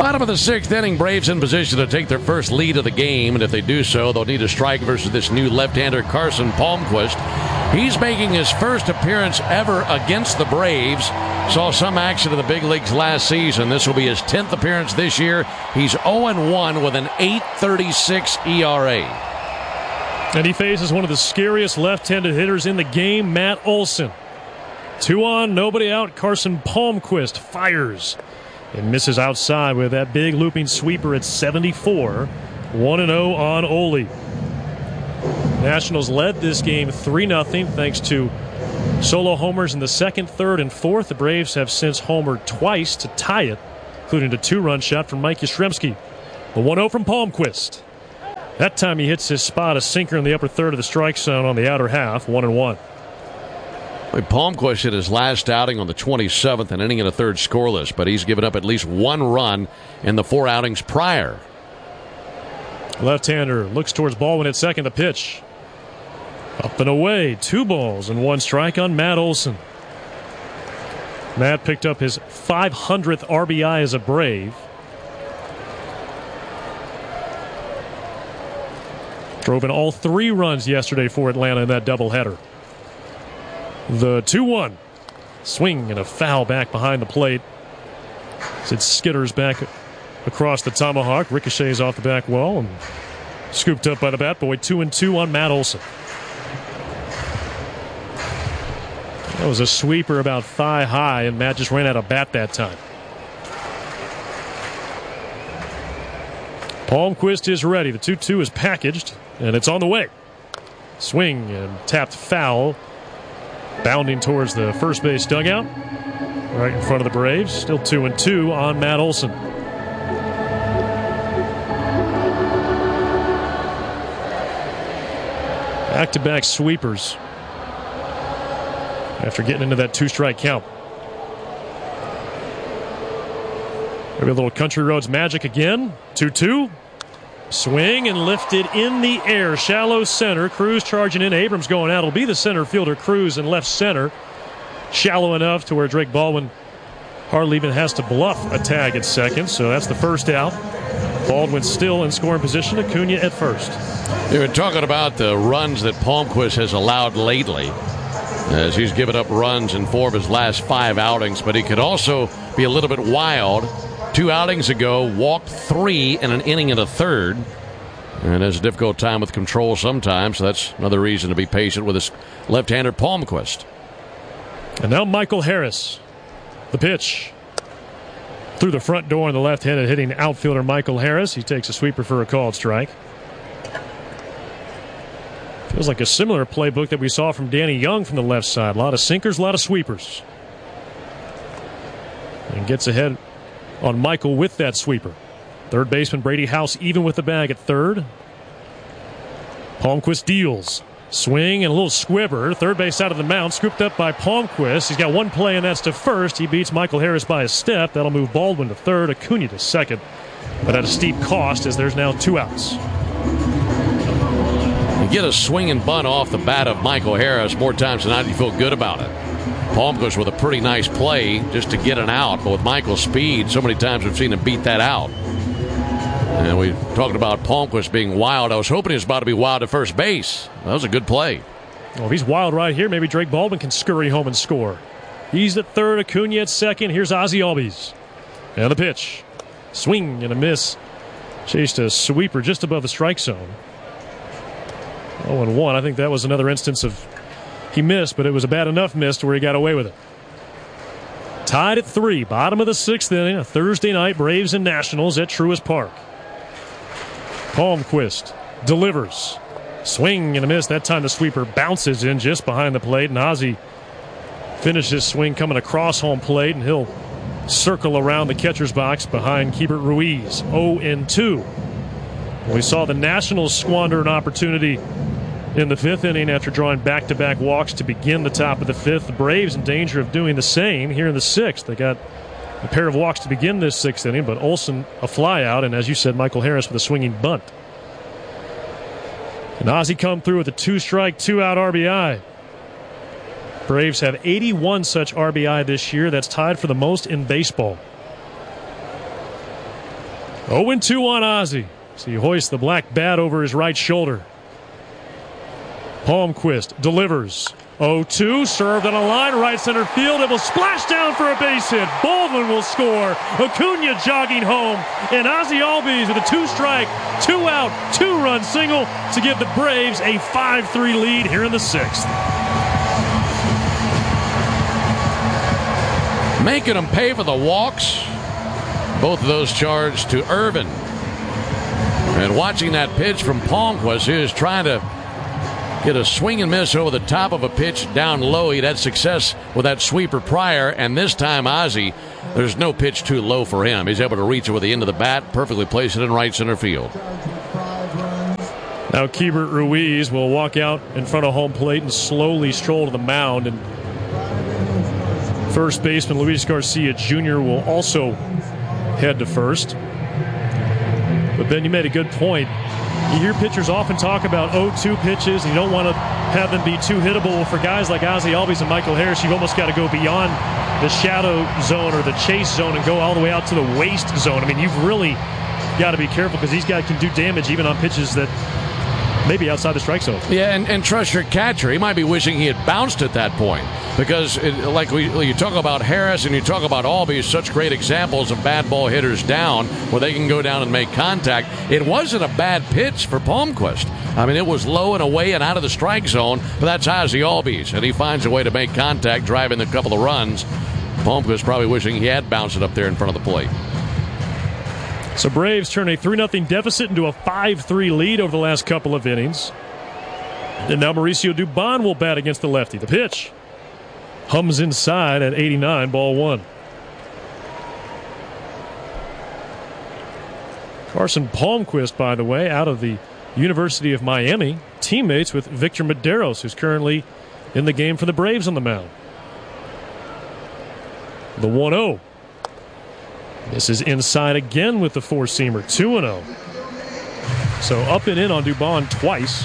Bottom of the sixth inning, Braves in position to take their first lead of the game, and if they do so, they'll need a strike versus this new left-hander Carson Palmquist. He's making his first appearance ever against the Braves. Saw some action in the big leagues last season. This will be his 10th appearance this year. He's 0-1 with an 8.36 ERA. And he faces one of the scariest left-handed hitters in the game, Matt Olson. 2 on, nobody out. Carson Palmquist fires and misses outside with that big looping sweeper at 74. 1-0 on Ole. Nationals led this game 3-0 thanks to solo homers in the second, third, and fourth. The Braves have since homered twice to tie it, including a 2-run shot from Mike Yastrzemski. The 1-0 from Palmquist. That time he hits his spot, a sinker in the upper third of the strike zone on the outer half, 1-1. Palmquist hit his last outing on the 27th, an inning and a third scoreless, but he's given up at least 1 run in the 4 outings prior. Left-hander looks towards Baldwin at second. The pitch. Up and away. 2 balls and 1 strike on Matt Olson. Matt picked up his 500th RBI as a Brave. Drove in all 3 runs yesterday for Atlanta in that doubleheader. The 2-1. Swing and a foul back behind the plate. As it skitters back across the tomahawk. Ricochets off the back wall and scooped up by the bat boy. 2-2 on Matt Olson. That was a sweeper about thigh high, and Matt just ran out of bat that time. Palmquist is ready. The 2-2 is packaged, and it's on the way. Swing and tapped foul. Bounding towards the first base dugout. Right in front of the Braves. Still 2-2 on Matt Olson. Back-to-back sweepers after getting into that 2-strike count. Maybe a little Country Roads magic again. 2-2. Swing and lifted in the air. Shallow center. Cruz charging in. Abrams going out. It'll be the center fielder, Cruz, in left center. Shallow enough to where Drake Baldwin hardly even has to bluff a tag at second. So that's the first out. Baldwin still in scoring position. Acuna at first. You were talking about the runs that Palmquist has allowed lately, as he's given up runs in 4 of his last 5 outings, but he could also be a little bit wild. 2 outings ago, walked 3 in an inning and a third, and has a difficult time with control sometimes, so that's another reason to be patient with his left-hander Palmquist. And now Michael Harris. The pitch. Through the front door on the left-handed hitting outfielder Michael Harris. He takes a sweeper for a called strike. Feels like a similar playbook that we saw from Danny Young from the left side. A lot of sinkers, a lot of sweepers. And gets ahead on Michael with that sweeper. Third baseman Brady House even with the bag at third. Palmquist deals. Swing and a little squibber. Third base out of the mound. Scooped up by Palmquist. He's got 1 play, and that's to first. He beats Michael Harris by a step. That'll move Baldwin to third. Acuna to second. But at a steep cost, as there's now 2 outs. You get a swing and bunt off the bat of Michael Harris more times than not, you feel good about it. Palmquist with a pretty nice play just to get an out, but with Michael's speed, so many times we've seen him beat that out. And we talked about Palmquist being wild. I was hoping he was about to be wild at first base. That was a good play. Well, if he's wild right here, maybe Drake Baldwin can scurry home and score. He's at third, Acuna at second. Here's Ozzie Albies. And the pitch. Swing and a miss. Chased a sweeper just above the strike zone. 0-1. I think that was another instance of he missed, but it was a bad enough miss to where he got away with it. Tied at 3, bottom of the 6th inning, a Thursday night, Braves and Nationals at Truist Park. Palmquist delivers. Swing and a miss. That time the sweeper bounces in just behind the plate, and Ozzie finishes his swing coming across home plate, and he'll circle around the catcher's box behind Keibert Ruiz. 0-2. We saw the Nationals squander an opportunity in the 5th inning after drawing back-to-back walks to begin the top of the 5th. The Braves in danger of doing the same here in the 6th. They got a pair of walks to begin this 6th inning, but Olson a fly out, and as you said, Michael Harris with a swinging bunt. And Ozzie come through with a 2-strike, 2-out RBI. Braves have 81 such RBI this year. That's tied for the most in baseball. 0-2 on Ozzie. So he hoists the black bat over his right shoulder. Palmquist delivers. 0-2, served on a line, right center field. It will splash down for a base hit. Baldwin will score. Acuna jogging home. And Ozzie Albies with a 2-strike, 2-out, 2-run single to give the Braves a 5-3 lead here in the 6th. Making them pay for the walks. Both of those charged to Irvin. And watching that pitch from Palmquist, he was trying to get a swing and miss over the top of a pitch down low. He'd had success with that sweeper prior, and this time Ozzie, there's no pitch too low for him. He's able to reach it with the end of the bat, perfectly place it in right center field. Now Keibert Ruiz will walk out in front of home plate and slowly stroll to the mound. And first baseman Luis Garcia Jr. will also head to first. But Ben, you made a good point. You hear pitchers often talk about 0-2 pitches, and you don't want to have them be too hittable. For guys like Ozzie Albies and Michael Harris, you've almost got to go beyond the shadow zone or the chase zone and go all the way out to the waste zone. I mean, you've really got to be careful because these guys can do damage even on pitches that maybe outside the strike zone. Yeah, and trust your catcher. He might be wishing he had bounced at that point because, you talk about Harris and you talk about Albies, such great examples of bad ball hitters down where they can go down and make contact. It wasn't a bad pitch for Palmquist. I mean, it was low and away and out of the strike zone, but that's Ozzie Albies, and he finds a way to make contact, driving a couple of runs. Palmquist probably wishing he had bounced it up there in front of the plate. So Braves turn a 3-0 deficit into a 5-3 lead over the last couple of innings. And now Mauricio Dubon will bat against the lefty. The pitch hums inside at 89, ball 1. Carson Palmquist, by the way, out of the University of Miami, teammates with Victor Medeiros, who's currently in the game for the Braves on the mound. The 1-0. This is inside again with the four-seamer, 2-0. So up and in on Dubon twice.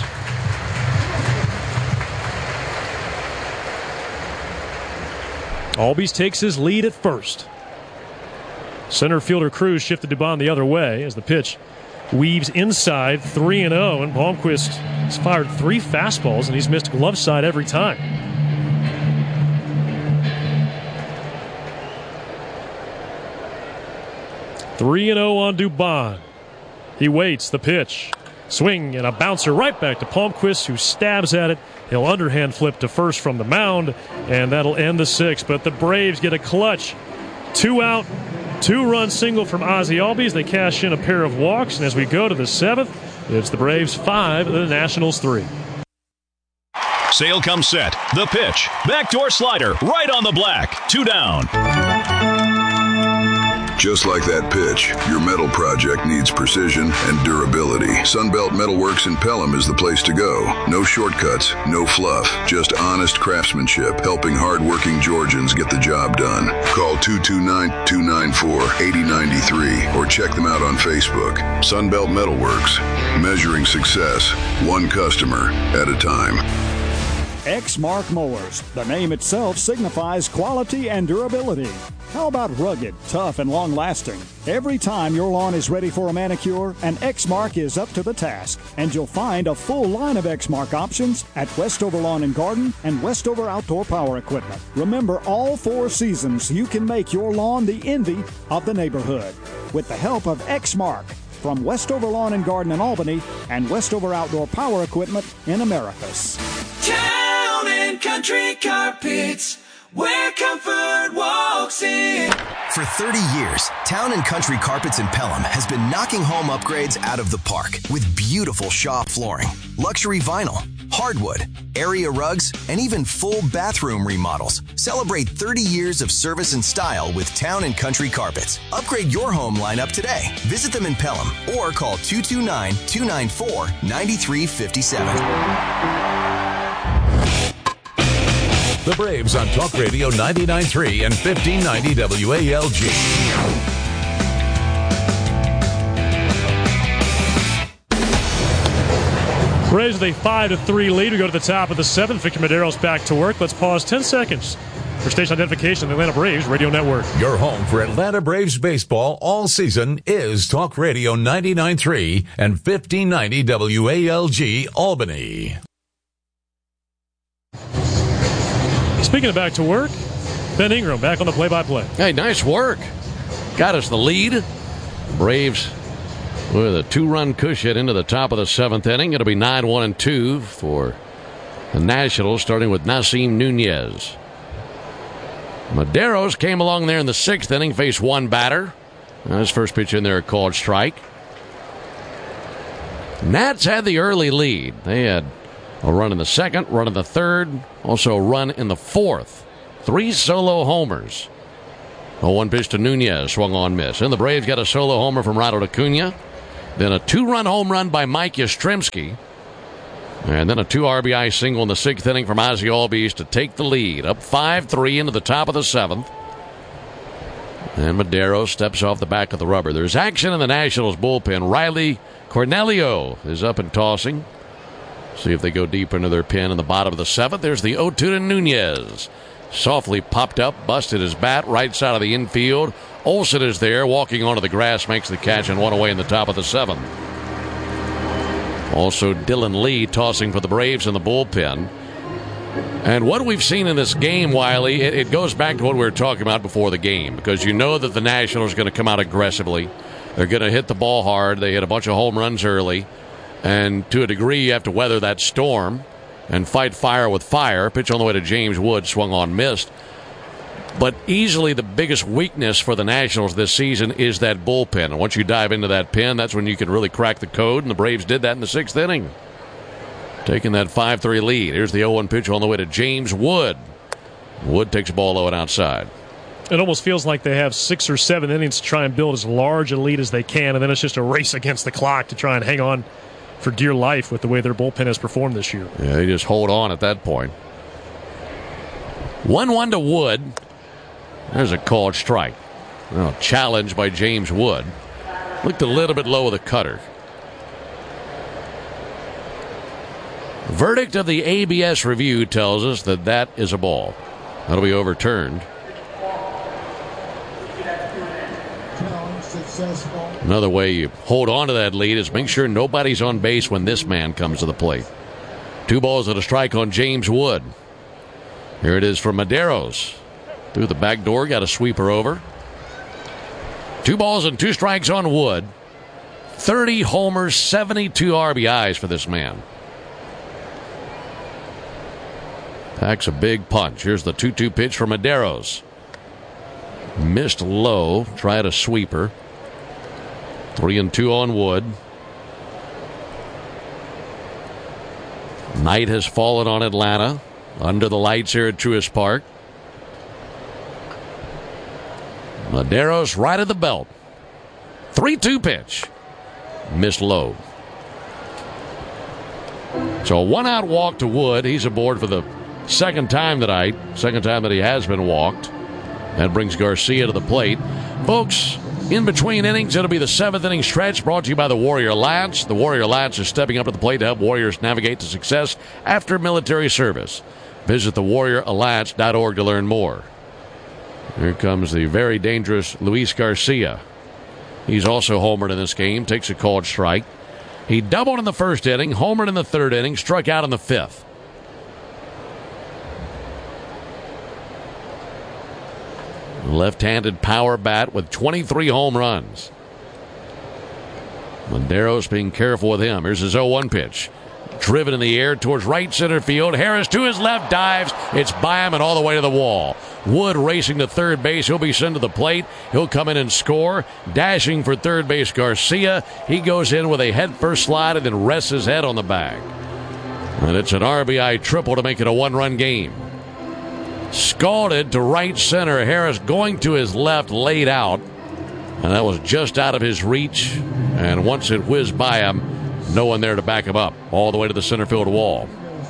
Albies takes his lead at first. Center fielder Cruz shifted Dubon the other way as the pitch weaves inside, 3-0. And Palmquist has fired 3 fastballs, and he's missed glove side every time. (3-0) on Dubon. He waits. The pitch. Swing and a bouncer right back to Palmquist, who stabs at it. He'll underhand flip to first from the mound, and that'll end the 6th. But the Braves get a clutch 2-out, 2-run single from Ozzie Albies. They cash in a pair of walks, and as we go to the 7th, it's the Braves 5, the Nationals 3. Sale comes set. The pitch. Backdoor slider right on the black. 2 down. Just like that pitch, your metal project needs precision and durability. Sunbelt Metalworks in Pelham is the place to go. No shortcuts, no fluff, just honest craftsmanship, helping hardworking Georgians get the job done. Call 229-294-8093 or check them out on Facebook. Sunbelt Metalworks, measuring success, one customer at a time. Exmark Mowers. The name itself signifies quality and durability. How about rugged, tough, and long-lasting? Every time your lawn is ready for a manicure, an Exmark is up to the task. And you'll find a full line of Exmark options at Westover Lawn and Garden and Westover Outdoor Power Equipment. Remember, all 4 seasons, you can make your lawn the envy of the neighborhood. With the help of Exmark from Westover Lawn and Garden in Albany and Westover Outdoor Power Equipment in Americus. Town and Country Carpets, where comfort walks in. For 30 years, Town & Country Carpets in Pelham has been knocking home upgrades out of the park with beautiful shop flooring, luxury vinyl, hardwood, area rugs, and even full bathroom remodels. Celebrate 30 years of service and style with Town & Country Carpets. Upgrade your home lineup today. Visit them in Pelham or call 229-294-9357. The Braves on Talk Radio 99.3 and 1590 WALG. Braves with a 5-3 lead. We go to the top of the 7th. Victor Medeiros back to work. Let's pause 10 seconds For station identification, the Atlanta Braves Radio Network. Your home for Atlanta Braves baseball all season is Talk Radio 99.3 and 1590 WALG Albany. Speaking of back to work, Ben Ingram back on the play-by-play. Hey, nice work. Got us the lead. Braves with a 2-run cushion into the top of the 7th inning. It'll be 9-1-2 for the Nationals, starting with Nasim Nunez. Maderos came along there in the 6th inning, faced one batter. His first pitch in there, a called strike. Nats had the early lead. They had a run in the 2nd, run in the 3rd, also a run in the 4th. 3 solo homers. A 1 pitch to Nunez, swung on, miss. And the Braves got a solo homer from Ronald Acuna. Then a 2-run home run by Mike Yastrzemski. And then a 2 RBI single in the 6th inning from Ozzie Albies to take the lead. Up 5-3 into the top of the 7th. And Madero steps off the back of the rubber. There's action in the Nationals bullpen. Riley Cornelio is up and tossing. See if they go deep into their pen in the bottom of the 7th. There's the 0-2 to Nunez. Softly popped up, busted his bat, right side of the infield. Olsen is there, walking onto the grass, makes the catch and one away in the top of the 7th. Also, Dylan Lee tossing for the Braves in the bullpen. And what we've seen in this game, Wiley, it goes back to what we were talking about before the game, because you know that the Nationals are going to come out aggressively. They're going to hit the ball hard. They hit a bunch of home runs early. And to a degree, you have to weather that storm and fight fire with fire. Pitch on the way to James Wood, swung on, missed. But easily the biggest weakness for the Nationals this season is that bullpen. And once you dive into that pen, that's when you can really crack the code. And the Braves did that in the 6th inning, taking that 5-3 lead. Here's the 0-1 pitch on the way to James Wood. Wood takes the ball low and outside. It almost feels like they have 6 or 7 innings to try and build as large a lead as they can, and then it's just a race against the clock to try and hang on for dear life with the way their bullpen has performed this year. Yeah, they just hold on at that point. 1-1 to Wood. There's a called strike. Well, challenged by James Wood. Looked a little bit low with a cutter. Verdict of the ABS review tells us that that is a ball. That'll be overturned. Another way you hold on to that lead is make sure nobody's on base when this man comes to the plate. 2 balls and a strike on James Wood. Here it is from Maderos. Through the back door, got a sweeper over. 2 balls and 2 strikes on Wood. 30 homers, 72 RBIs for this man. Packs a big punch. Here's the 2-2 pitch for Maderos. Missed low. Tried a sweeper. 3-2 on Wood. Night has fallen on Atlanta. Under the lights here at Truist Park. Maderos right at the belt. 3-2 pitch. Missed low. So a 1-out walk to Wood. He's aboard for the second time tonight. Second time that he has been walked. That brings Garcia to the plate. Folks, in between innings, it'll be the 7th inning stretch brought to you by the Warrior Alliance. The Warrior Alliance is stepping up to the plate to help Warriors navigate to success after military service. Visit thewarrioralliance.org to learn more. Here comes the very dangerous Luis Garcia. He's also homered in this game, takes a called strike. He doubled in the 1st inning, homered in the 3rd inning, struck out in the 5th. Left-handed power bat with 23 home runs. Maderos being careful with him. Here's his 0-1 pitch. Driven in the air towards right center field. Harris to his left, dives. It's by him and all the way to the wall. Wood racing to third base. He'll be sent to the plate. He'll come in and score. Dashing for third base, Garcia. He goes in with a head-first slide and then rests his head on the bag. And it's an RBI triple to make it a 1-run game. Scalded to right center. Harris going to his left, laid out. And that was just out of his reach. And once it whizzed by him, no one there to back him up. All the way to the center field wall.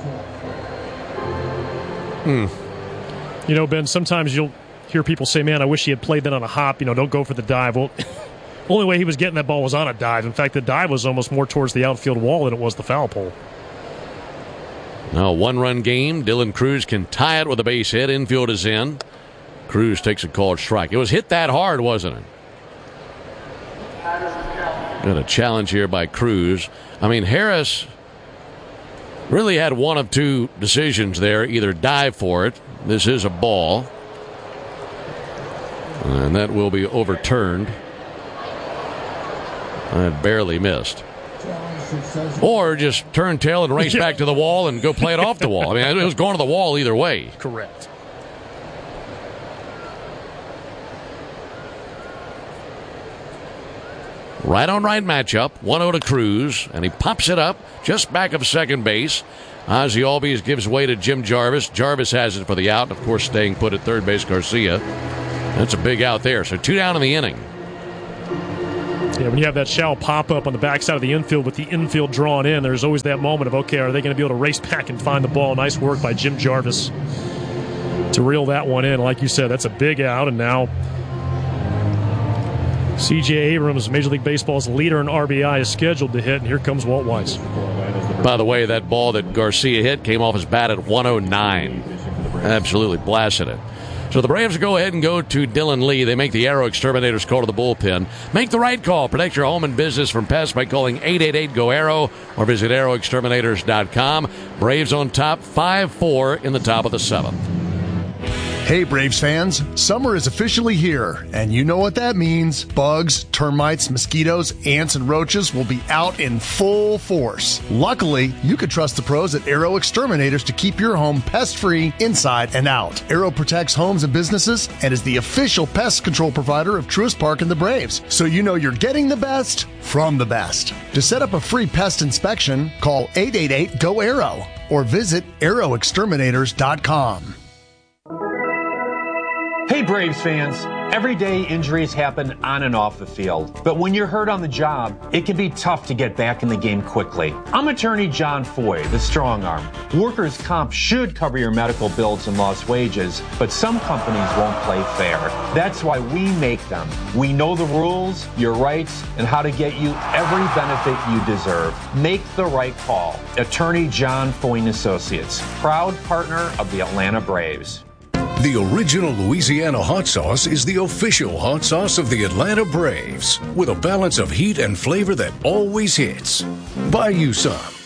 You know, Ben, sometimes you'll hear people say, man, I wish he had played that on a hop. You know, don't go for the dive. Well, only way he was getting that ball was on a dive. In fact, the dive was almost more towards the outfield wall than it was the foul pole. Now a one-run game. Dylan Cruz can tie it with a base hit. Infield is in. Cruz takes a called strike. It was hit that hard, wasn't it? Got a challenge here by Cruz. I mean, Harris really had one of two decisions there. Either dive for it. This is a ball. And that will be overturned. That barely missed. Or just turn tail and race back to the wall and go play it off the wall. I mean, it was going to the wall either way. Correct. Right on right matchup. 1-0 to Cruz, and he pops it up just back of second base. Ozzie Albies gives way to Jim Jarvis. Jarvis has it for the out. Of course, staying put at third base, Garcia. That's a big out there. So 2 down in the inning. Yeah, when you have that shallow pop-up on the backside of the infield with the infield drawn in, there's always that moment of, okay, are they going to be able to race back and find the ball? Nice work by Jim Jarvis to reel that one in. Like you said, that's a big out, and now C.J. Abrams, Major League Baseball's leader in RBI, is scheduled to hit, and here comes Walt Weiss. By the way, that ball that Garcia hit came off his bat at 109. Absolutely blasted it. So the Braves go ahead and go to Dylan Lee. They make the Aero Exterminators call to the bullpen. Make the right call. Protect your home and business from pests by calling 888-GO-AERO or visit aeroexterminators.com. Braves on top, 5-4 in the top of the 7th. Hey Braves fans, summer is officially here, and you know what that means. Bugs, termites, mosquitoes, ants, and roaches will be out in full force. Luckily, you can trust the pros at Aero Exterminators to keep your home pest-free inside and out. Aero protects homes and businesses and is the official pest control provider of Truist Park and the Braves, so you know you're getting the best from the best. To set up a free pest inspection, call 888-GO-AERO or visit aeroexterminators.com. Hey Braves fans, everyday injuries happen on and off the field, but when you're hurt on the job, it can be tough to get back in the game quickly. I'm attorney John Foy, the strong arm. Workers' comp should cover your medical bills and lost wages, but some companies won't play fair. That's why we make them. We know the rules, your rights, and how to get you every benefit you deserve. Make the right call. Attorney John Foy & Associates, proud partner of the Atlanta Braves. The original Louisiana hot sauce is the official hot sauce of the Atlanta Braves, with a balance of heat and flavor that always hits. Buy you some.